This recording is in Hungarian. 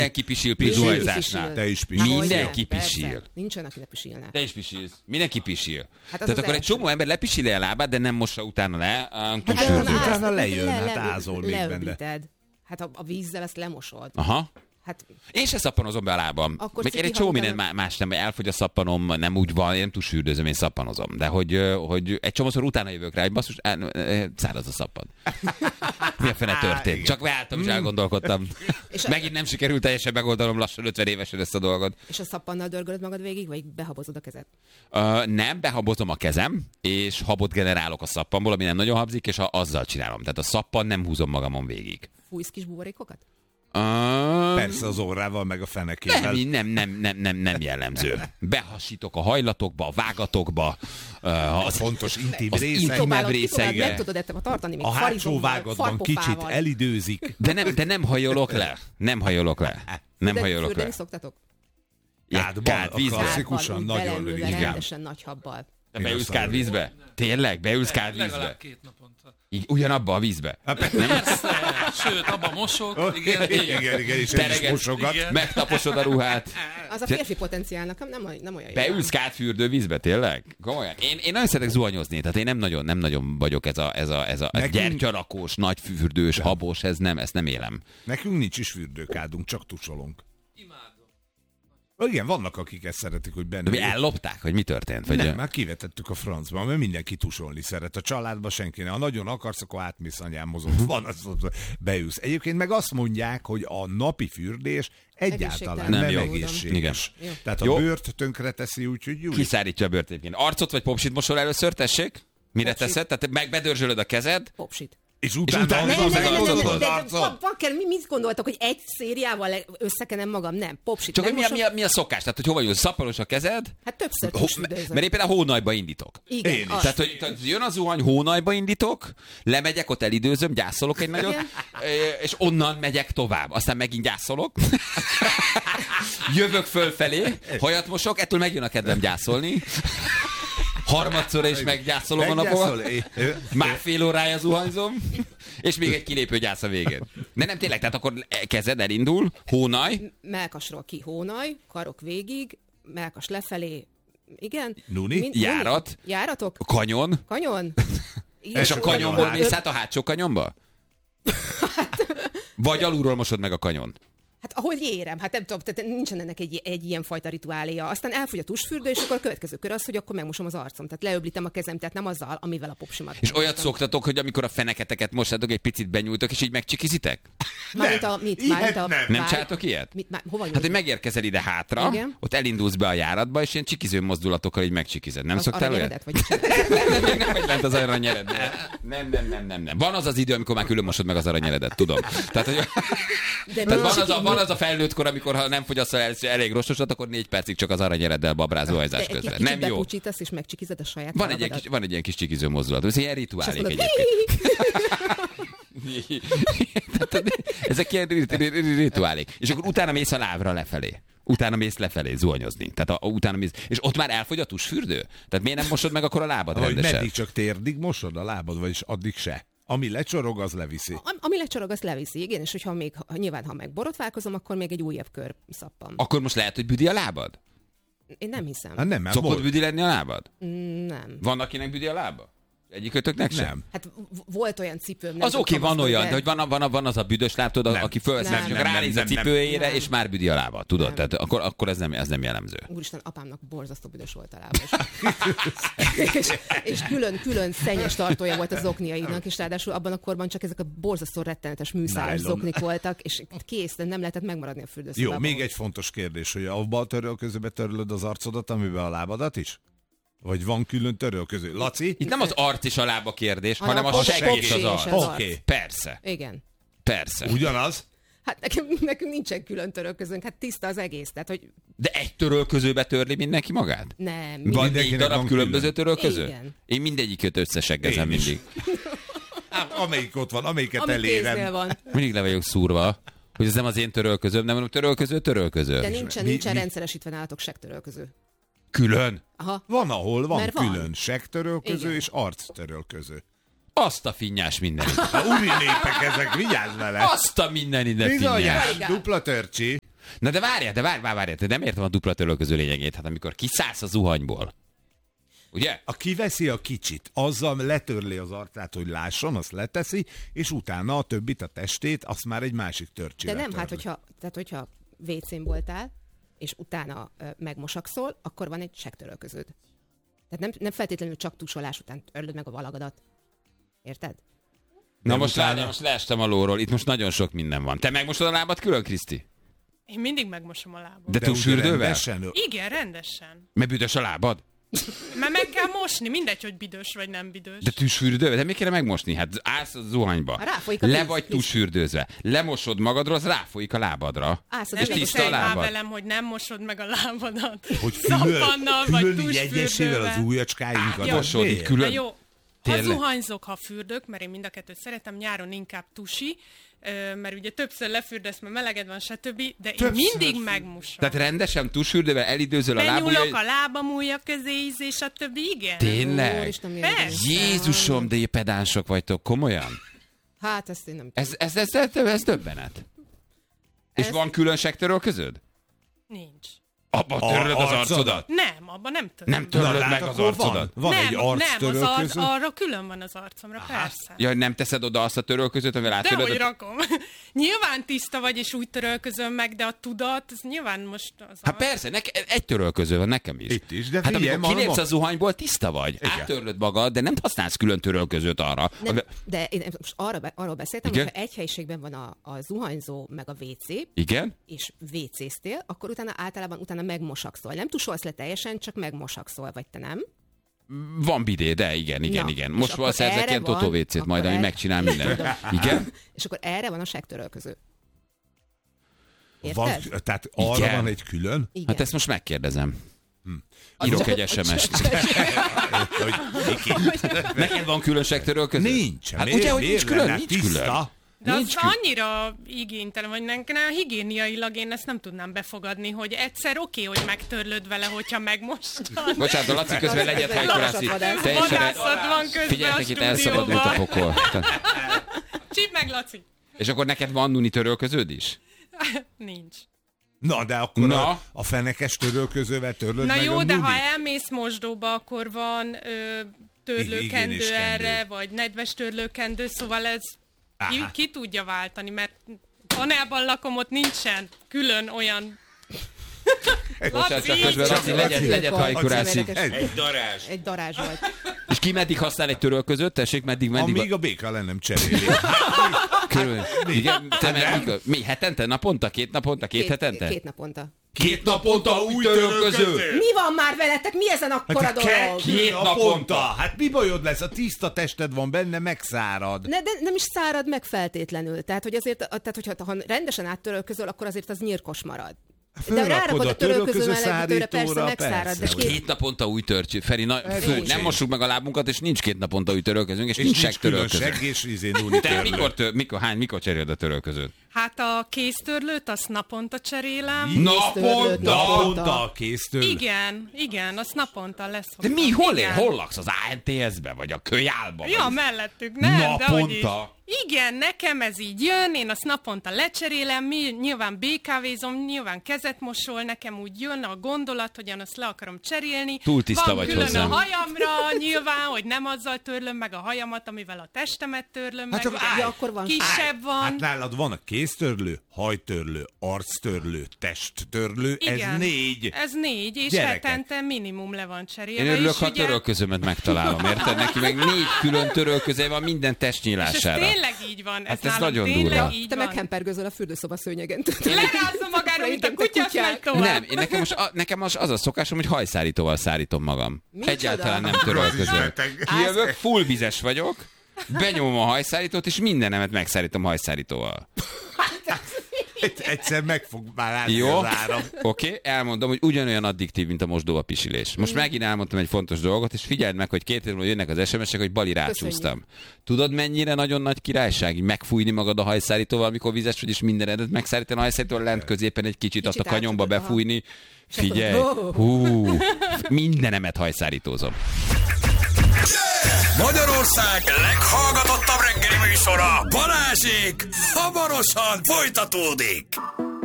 Mindenki pisil zuhanyzásnál. Te is pisil. Mindenki pisil. Nincs olyan, aki ne pisilne. Te is pisilsz. Mindenki pisil. Hát tehát akkor egy csomó ember lepisili a lábát, de nem mossa utána le. Utána lejön, hát ázol még benne. Hát a vízzel ezt lemosod. Aha. Hát, én se szappanozom be a lábam. Még én egy csomó minden más nem, elfogy a szappanom, nem úgy van, én nem túl sürdőzöm, én szappanozom. De hogy egy csomószor utána jövök rá, hogy basszus, száraz a szappan. Mi a fene történt? Csak beálltam és elgondolkodtam. Megint nem sikerült teljesen megoldanom lassan 50 évesen ezt a dolgot. És a szappannal dörgölöd magad végig, vagy behabozod a kezed? Nem, behabozom a kezem, és habot generálok a szappanból, ami nem nagyon habzik, és azzal csinálom. Tehát a szappan nem húzom magamon végig. Fújsz kis buborékokat? Persze az orrával, meg a fenekével. Nem jellemző. Behasítok a hajlatokba, a vágatokba. Az fontos intim részek. Nem tudod ettem tartani, még a hátsó vágatban kicsit elidőzik. De nem hajolok le. Nem hajolok le. Szoktatok? Kádvízbe. Klasszikusan, nagyon rövid. Rendesen nagy habbal. Te beülsz kádvízbe? Tényleg? Beülsz kádvízbe? Legalább 2 naponta. Ugyanabba a vízbe? Persze, sőt, abban mosok. Igen, és el is mosogat. Megtaposod a ruhát. Az a férfi potenciálnak nem olyan jó. Beülsz kádfürdő vízbe, tényleg? Komolyan. Én nagyon szeretek zuhanyozni, tehát én nem nagyon vagyok ez a gyertyarakós, nagy fürdős, habos, ezt nem élem. Nekünk nincs is fürdőkádunk, csak tusolunk. Imádom. Igen, vannak, akik ezt szeretik, hogy benne... De mi ellopták, vagy mi történt? Vagy nem, már kivetettük a francba, mert mindenki tusolni szeret. A családban senki nem. Ha nagyon akarsz, akkor átmész anyámhoz. Van, azt beülsz. Egyébként meg azt mondják, hogy a napi fürdés egyáltalán nem egészséges. Tehát a bőrt tönkreteszi, úgyhogy jó. Kiszárítja a bőrt egyébként. Arcot vagy popsit mosol először, tessék? Mire teszed? Tehát bedörzsölöd a kezed? Popsit. És utána mit gondoltak, hogy egy szériával összekenem magam? Nem, popsit. Csak hogy mi a szokás? Tehát, hogy hova jössz? Szappanos a kezed? Hát többször tusfürdőzöm. Mert éppen a hónajba indítok. Igen. Én is. Tehát, hogy jön a zuhany, hónajba indítok, lemegyek, ott elidőzöm, gyászolok egy nagyot, és onnan megyek tovább. Aztán megint gyászolok. Jövök fölfelé, hajat mosok, ettől megjön a kedvem gyászolni. Harmadszor is meggyászolom a napomat. Már fél órája zuhanyzom, és még egy kilépő gyász a végén. De nem tényleg, tehát akkor kezed elindul, hónaj. Mellkasról ki hónaj, karok végig, mellkas lefelé, igen. Nuni? Járatok. Kanyon. Igen, és a kanyonból mész át a hátsó kanyonba? Vagy alulról mosod meg a kanyon? Hát ahogy érem, hát nem tudom, tehát nincsen ennek egy ilyen fajta rituáléja. Aztán elfogy a tusfürdő, és akkor a következő kör az, hogy akkor megmosom az arcom. Tehát leöblítem a kezem, tehát nem azzal, amivel a popsimat. És olyat szoktatok, hogy amikor a feneketeket mosátok, egy picit benyújtok, és így megcsikizitek? Nem csináltok ilyet? Hát, hogy megérkezel ide hátra, igen? Ott elindulsz be a járatba, és ilyen csikiző mozdulatokkal így megcsikized. Nem szoktál olyat? Nem vagy lent az aranyered. Nem. Van az idő, amikor már külön mosod meg az aranyeredet, tudom. Tehát van az a felnőtt kor, amikor ha nem fogyasz elég rostosat, akkor 4 percig csak az aranyereddel babrázó hajzás közben. Nem jó. Bepucsítasz és megcsikized a saját van egy ilyen kis csikiző mozdulat. Ez ilyen rituálék egyébként. Ezek ilyen rituálék. És akkor utána mész a lábra lefelé. Utána mész lefelé zuhanyozni. Tehát utána mész, és ott már elfogy a tusfürdő? Tehát miért nem mosod meg akkor a lábad rendesen? Hogy meddig csak térdig mosod a lábad, vagyis addig se? Ami lecsorog, az leviszi. Ami lecsorog, az leviszi, igen, és hogyha nyilván, ha megborotválkozom, akkor még egy újabb kör szappan. Akkor most lehet, hogy büdi a lábad? Én nem hiszem. Hát nem, szokott büdi lenni a lábad? Nem. Van, akinek büdi a lába? Egyikőtöknek sem? Nem. Hát volt olyan cipőm. Az oké, van olyan, de hogy van az a büdös láb, tudod, aki fölvesz, csak ránéz a cipőjére, és már büdi a lába, tudod? Tehát akkor ez nem jellemző. Úristen, apámnak borzasztó büdös volt a lába. és külön szennyes tartója volt az okniainak, és ráadásul abban a korban csak ezek a borzasztó rettenetes műszáros zoknik voltak, és kész, de nem lehetett megmaradni a fürdőszobában. Jó, még egy fontos kérdés, hogy abba a törölközőbe törlöd az arcodat, amiben a lábadat is? Vagy van külön törölköző? Laci? Itt nem az arc és a lába kérdés, hanem a segg és az arc. Oké. Persze. Igen. Persze. Ugyanaz? Hát nekünk nincsen külön törölközőnk, hát tiszta az egész. Tehát, hogy... De egy törölközőbe törli mindenki magát? Nem. Van 4 darab különböző törölköző? Igen. Én mindegyiköt összeseggezem mindig. Amelyik ott van, amelyiket elérem. Van. Mindig le vagyok szúrva, hogy ez nem az én törölközőm, nem mondom törölköző. De nincsen rendszeresítve nálatok segtörölköző. Külön? Aha. Van, ahol van mert külön segtörölköző igen. és arctörölköző. Azt a finnyás mindenit. A úri népek ezek, vigyázz vele! Azt a mindenit, de finnyás. Dupla törcsi. Na de várjál, te nem értem a dupla törölköző lényegét. Hát amikor kiszállsz a zuhanyból, ugye? A kiveszi a kicsit, azzal letörli az arcát, hogy lásson, azt leteszi, és utána a többit, a testét, azt már egy másik törcsével. De nem, hát hogyha WC-n voltál, és utána megmosakszol, akkor van egy segtörölköződ. Tehát nem feltétlenül csak tusolás után törlöd meg a valagadat. Érted? Na most leestem a lóról, itt most nagyon sok minden van. Te megmosod a lábad külön, Kriszti? Én mindig megmosom a lábam. De tusfürdővel? Igen, rendesen. Mert büdös a lábad? Mert meg kell mosni, mindegy, hogy büdös vagy nem büdös. De tusfürdővel? De miért kéne megmosni? Hát állsz a zuhanyba. Le vagy tusfürdőzve. Lemosod magadról, az ráfolyik a lábadra. És tiszta a lábad. Velem, hogy nem mosod meg a lábadat. Hogy külön jegyesével az ujjacskáinkat. Mosod külön. Jó. Ha zuhanyzok, ha fürdök, mert én mind a kettőt szeretem, nyáron inkább tusi, mert ugye többször lefürdesz, mert meleged van, stb., de én mindig megmosom. Tehát rendesen tusfürdővel elidőzöl a lábujjai? Benyúlok a lábam ujja közé, stb., igen. Tényleg? Jézusom, de pedánsok vagytok, komolyan? Hát ezt én nem tudom. Ez döbbenet. És van külön segtörölköződ? Nincs. Abba törlöd az arcodat? Nem, abban nem törlöm. Nem törlöd meg az arcodat? Van egy arctörölköző? Nem, arra külön van az arcomra, persze. Ja, nem teszed oda azt a törölközőt, amivel átöröd? Dehogy rakom. Nyilván tiszta vagy, és úgy törölközöm meg, de a tudat, ez nyilván most az Hát persze, egy törölköző van nekem is. Itt is, de hát amikor kilépsz a zuhanyból, tiszta vagy. Igen. Áttörlöd magad, de nem használsz külön törölközőt arra. Nem, de én most arról beszéltem, hogy ha egy helyiségben van a zuhanyzó, meg a WC, igen? És WC-ztél, akkor utána megmosakszol. Nem tusolsz le teljesen, csak megmosakszol, vagy te nem? Van bidé, de igen. Most valószínűleg ilyen Totó WC-t majd, ami megcsinál mindent. Igen? És akkor erre van a segtörölköző. Tehát arra van egy külön? Igen. Hát ezt most megkérdezem. Írok egy SMS-t. Neked van külön segtörölköző? Nincs. Hát ugye, hogy nincs külön? Nincs külön. De az annyira igénytelen, vagy nekem higiéniailag én ezt nem tudnám befogadni, hogy egyszer oké, hogy megtörlöd vele, hogyha megmostad. Bocsánat, a Laci közben legyet hajkorászik. Vadászat van közben figyeljetek, itt elszabadult a pokol. Csíp meg, Laci! És akkor neked van nuni törölköződ is? Nincs. Na, de akkor a fenekes törölközővel törlöd meg jó, a de ha elmész mosdóba, akkor van törlőkendő erre, vagy nedves törlőkendő, szóval ez ki tudja váltani, mert panelban lakom, ott nincsen külön olyan... Laci, legyet hajkurászik. Egy darázs vagy. És ki meddig használ egy törölközőt? Tessék, meddig? Amíg a béka le nem cseréli. Igen, mi hetente, naponta, 2 naponta, 2 hetente? 2 naponta. 2 naponta új törölköző! Mi van már veletek? Mi ezen akkora dolog? 2 naponta! Hát mi bajod lesz? A tiszta tested van benne, megszárad. De nem is szárad meg feltétlenül. Tehát, hogy azért, hogyha rendesen áttörölközöl, akkor azért az nyírkos marad. De rárakod a törölköző melegítőre, persze megszárad. De 2 naponta új törcső. Feri, nem mossuk meg a lábunkat, és nincs 2 naponta új törölközőnk, és nincs segtörölköző. Mikor cseréled a törölközőt? Hát a kéztörlőt, azt naponta cserélem. Naponta a kéztörlő? Igen, azt naponta lesz. De mi, hol él? Hol laksz? Az ANTS-be, vagy a Kölyálba? Ja, mellettük, nem. Naponta? Igen, nekem ez így jön, én azt naponta lecserélem, nyilván BKV-zom, nyilván kezet mosol, nekem úgy jön a gondolat, hogy én azt le akarom cserélni. Túl tiszta vagy hozzám. Van külön a hajamra, nyilván, hogy nem azzal törlöm meg a hajamat, amivel a testemet törlöm meg. Akkor van. Kisebb van. Hát nálad van a kéztörlő, hajtörlő, arctörlő, testtörlő, igen, ez 4. Ez 4, és hetente minimum le van cserélve. Én örülök, ha a törölközőmet megtalálom, érted? Neki meg 4 külön törölköző van minden testnyílására. És ez tényleg így van. Hát ez nagyon durva. Te meghempergőzöl a fürdőszoba szőnyegen. Lerázza magára, mint a kutyás megy tovább. Nem, nekem most az a szokásom, hogy hajszárítóval szárítom magam. Egyáltalán nem törölközöl. Kijövök, full vizes vagyok, benyomom a hajszárítót, és mindenemet megszárítom hajszárítóval. Egyszer meg fog már állni jó, az áram. Oké, elmondom, hogy ugyanolyan addiktív, mint a mosdóba pisilés. Most megint elmondtam egy fontos dolgot, és figyeld meg, hogy 2 hét múlva jönnek az SMS-ek, hogy Bali rácsúsztam. Tudod, mennyire nagyon nagy királyság megfújni magad a hajszárítóval, amikor vizes vagy, és mindenedet megszárítani a hajszárítóval, lent középen egy kicsit azt a kanyomba befújni. Figyelj, mindenemet hajszárítózom. Magyarország leghallgatottabb reggeli műsora, Balázsék hamarosan folytatódik.